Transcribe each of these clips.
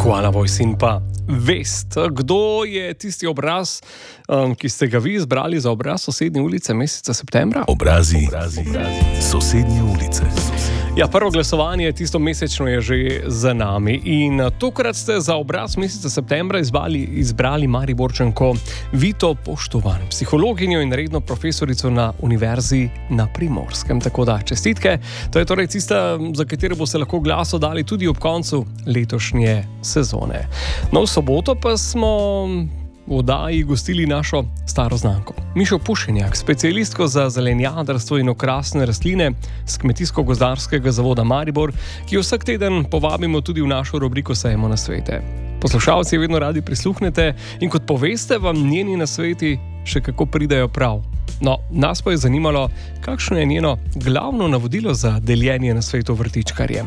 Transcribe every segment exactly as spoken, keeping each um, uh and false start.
Koala Voice in pa Vest. Kdo je tisti obraz, um, ki ste ga vi izbrali za obraz sosednje ulice meseca septembra? Obrazi, obrazi, obrazi. Sosednje ulice. Ja, prvo glasovanje tisto mesečno je že za nami in tokrat ste za obraz meseca septembra izbrali, izbrali Mariborčanko Vito Poštovan, psihologinjo in redno profesorico na Univerzi na Primorskem. Tako da čestitke, to je torej tista, za katero boste lahko glas oddali tudi ob koncu letošnje sezone. No, v soboto pa smo v oddaji gostili našo staro znanko Mišo Pušenjak, specialistko za zelenjadarstvo in okrasne rastline z Kmetijsko-gozdarskega zavoda Maribor, ki jo vsak teden povabimo tudi v našo rubriko Sejemo nasvete. Poslušalci vedno radi prisluhnete in kot poveste, vam njeni nasveti še kako pridejo prav. No, nas pa je zanimalo, kakšno je njeno glavno navodilo za deljenje nasvetov vrtičkarjem.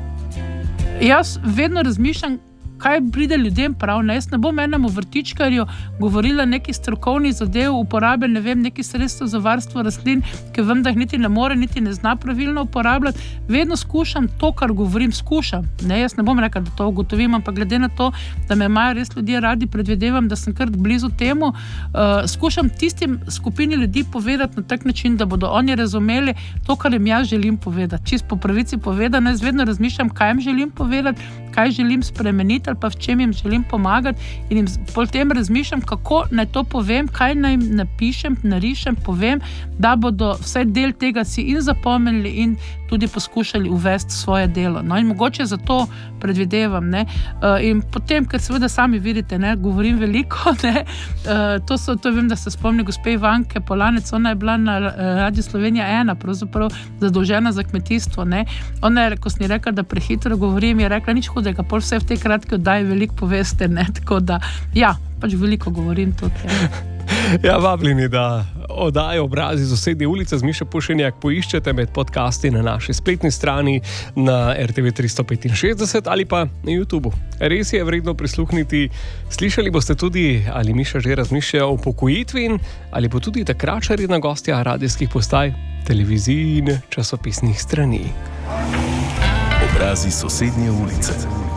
Jaz vedno razmišljam, kaj pride ljudem prav. Ne, jaz ne bom enemu vrtičkarju govorila neki strokovni zadev, uporabe, ne vem, neki sredstva za varstvo rastlin, ki vem, da jih niti ne more, niti ne zna pravilno uporabljati. Vedno skušam to, kar govorim, skušam. Ne, jaz ne bom rekla, da to ugotovim, ampak glede na to, da me imajo res ljudje radi, predvidevam, da sem kar blizu temu, uh, skušam tistim skupini ljudi povedati na tak način, da bodo oni razumeli to, kar jim jaz želim povedati. Čist po pravici povedano, jaz vedno razmišljam, kaj jim želim povedati, kaj želim spremeniti ali pa v čem jim želim pomagati in jim potem razmišljam, kako naj to povem, kaj naj napišem, narišem, povem, da bodo vsaj del tega si in zapomnili in tudi poskušali uvesti svoje delo. No in mogoče zato predvidevam, ne. Uh, in potem, ker seveda sami vidite, ne, govorim veliko, ne, uh, to so, to vem, da se spomni gospe Ivanke Polanec, ona je bila na uh, Radiu Slovenija ena, pravzaprav zadolžena za kmetijstvo, ne. Ona je, ko sem ji rekla, da prehitro govorim, je rekla, nič hudega, pol vse v tej kratki oddaji veliko poveste, ne, tako da, ja, pač veliko govorim tudi, ja. Ja, vabljeni, da oddajo Obrazi sosednje ulice z Mišo Pušenjak poiščete med podcasti na naši spletni strani na R T V tristo petinšestdeset ali pa na YouTubu. Res je vredno prisluhniti. Slišali boste tudi, ali Miša že razmišlja o upokojitvi in ali bo tudi takrat še redna gostja radijskih postaj, televizij in časopisnih strani. Obrazi sosednje ulice.